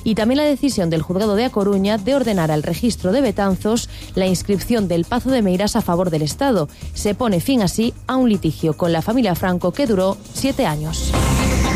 y también la decisión del Juzgado de A Coruña de ordenar al registro de Betanzos la inscripción del Pazo de Meirás a favor del Estado. Se pone fin así a un litigio con la familia Franco que duró 7 años.